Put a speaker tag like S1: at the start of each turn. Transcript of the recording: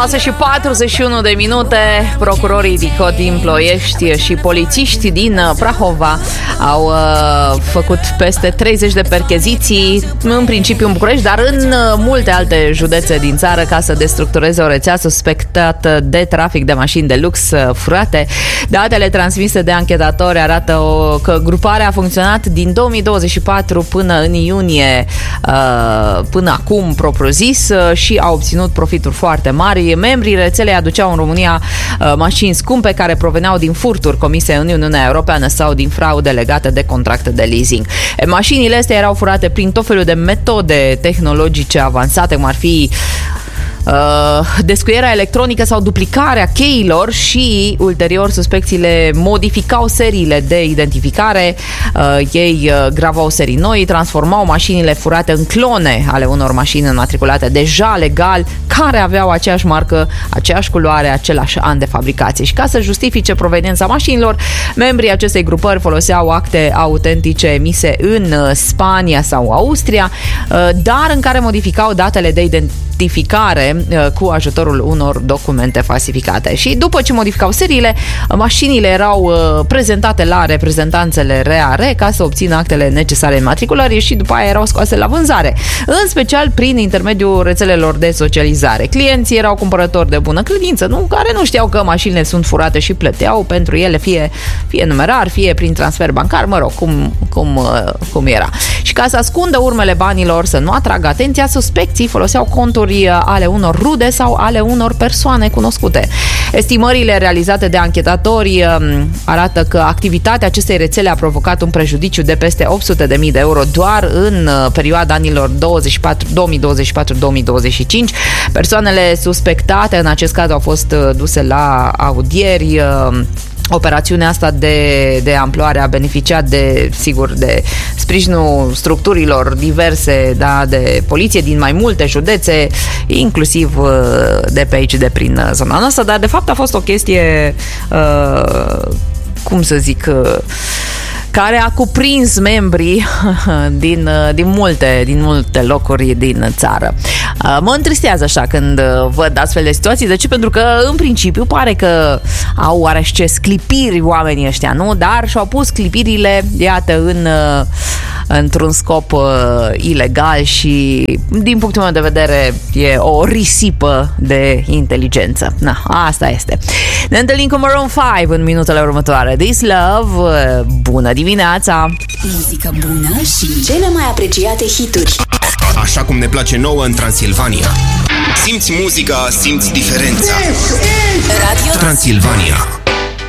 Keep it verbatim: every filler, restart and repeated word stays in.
S1: șase și patruzeci și unu de minute. Procurorii Dicot Ploiești și polițiști din Prahova au uh, făcut peste treizeci de percheziții, în principiu în București, dar în uh, multe alte județe din țară, ca să destructureze o rețea suspectată de trafic de mașini de lux uh, furate. Datele transmise de anchetatori arată o, că gruparea a funcționat din două mii douăzeci și patru până în iunie, uh, până acum propriu-zis, uh, și a obținut profituri foarte mari. Membrii rețelei aduceau în România uh, mașini scumpe care proveneau din furturi comise în Uniunea Europeană sau din fraude legate de contracte de leasing. E, mașinile astea erau furate prin tot felul de metode tehnologice avansate, cum ar fi Uh, descuierea electronică sau duplicarea cheilor, și ulterior suspecțiile modificau seriile de identificare, uh, ei uh, gravau serii noi, transformau mașinile furate în clone ale unor mașini înmatriculate deja legal, care aveau aceeași marcă, aceeași culoare, același an de fabricație. Și ca să justifice proveniența mașinilor, membrii acestei grupări foloseau acte autentice emise în Spania sau Austria, uh, dar în care modificau datele de identificare cu ajutorul unor documente falsificate. Și după ce modificau seriile, mașinile erau prezentate la reprezentanțele R A R ca să obțină actele necesare înmatriculării și după aia erau scoase la vânzare, în special prin intermediul rețelelor de socializare. Clienții erau cumpărători de bună credință, nu, care nu știau că mașinile sunt furate și plăteau pentru ele fie, fie numerar, fie prin transfer bancar, mă rog, cum, cum, cum era. Și ca să ascundă urmele banilor, să nu atragă atenția, suspecții foloseau conturi ale unor rude sau ale unor persoane cunoscute. Estimările realizate de anchetatori arată că activitatea acestei rețele a provocat un prejudiciu de peste opt sute de mii de euro doar în perioada anilor două mii douăzeci și patru două mii douăzeci și cinci. Persoanele suspectate în acest caz au fost duse la audieri. Operațiunea asta de, de amploare a beneficiat de, sigur, de sprijinul structurilor diverse, da, de poliție din mai multe județe, inclusiv de pe aici, de prin zona noastră, dar de fapt a fost o chestie, uh, cum să zic, uh, care a cuprins membrii din, din, multe, din multe locuri din țară. Mă întristează așa când văd astfel de situații. De ce? Pentru că în principiu pare că au oarește sclipiri oamenii ăștia, nu? Dar și-au pus clipirile, iată, în, într-un scop uh, ilegal și din punctul meu de vedere e o risipă de inteligență. Na, asta este. Ne întâlnim cu Maroon cinci în minutele următoare. This Love, bună dimineața!
S2: Muzică bună și cele mai apreciate hituri.
S3: Așa cum ne place nouă în Transilvania. Simți muzica, simți diferența. Radio Transilvania.